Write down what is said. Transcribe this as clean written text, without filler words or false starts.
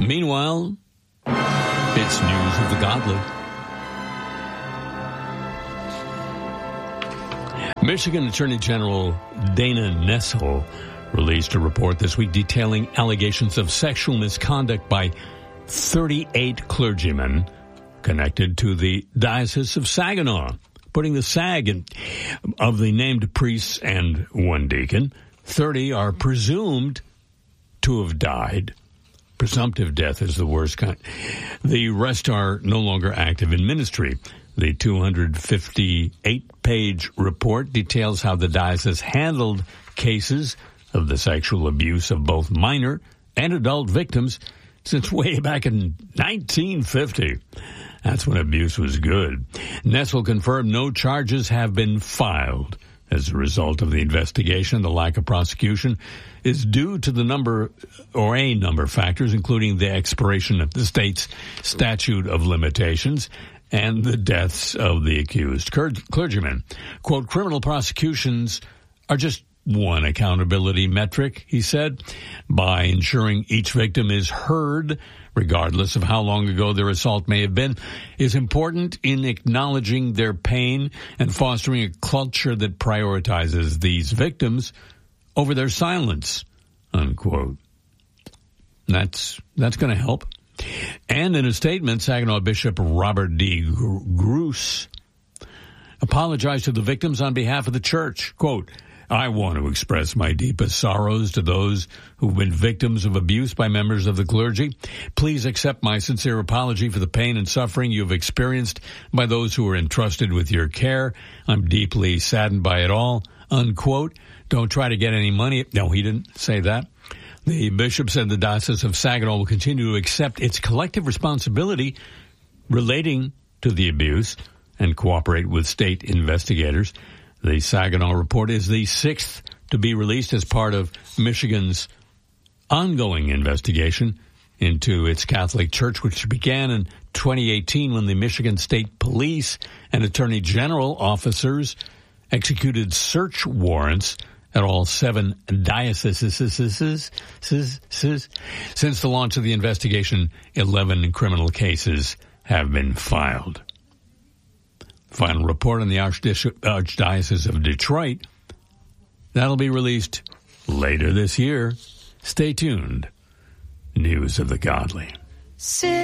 Meanwhile, it's news of the godly. Michigan Attorney General Dana Nessel released a report this week detailing allegations of sexual misconduct by 38 clergymen connected to the Diocese of Saginaw, putting the SAG of the named priests and one deacon. 30 are presumed to have died. Presumptive death is the worst kind. The rest are no longer active in ministry. The 258-page report details how the diocese handled cases of the sexual abuse of both minor and adult victims since way back in 1950. That's when abuse was good. Nessel confirmed no charges have been filed. As a result of the investigation, the lack of prosecution is due to a number of factors, including the expiration of the state's statute of limitations and the deaths of the accused clergymen. Quote, criminal prosecutions are just one accountability metric, he said, by ensuring each victim is heard, regardless of how long ago their assault may have been, is important in acknowledging their pain and fostering a culture that prioritizes these victims over their silence, unquote. That's going to help. And in a statement, Saginaw Bishop Robert D. Gruss apologized to the victims on behalf of the church. Quote, I want to express my deepest sorrows to those who've been victims of abuse by members of the clergy. Please accept my sincere apology for the pain and suffering you've experienced by those who are entrusted with your care. I'm deeply saddened by it all, unquote. Don't try to get any money. No, he didn't say that. The bishop said the Diocese of Saginaw will continue to accept its collective responsibility relating to the abuse and cooperate with state investigators. The Saginaw report is the sixth to be released as part of Michigan's ongoing investigation into its Catholic Church, which began in 2018 when the Michigan State Police and Attorney General officers executed search warrants at all 7 dioceses. Since the launch of the investigation, 11 criminal cases have been filed. Final report on the Archdiocese of Detroit. That'll be released later this year. Stay tuned. News of the godly.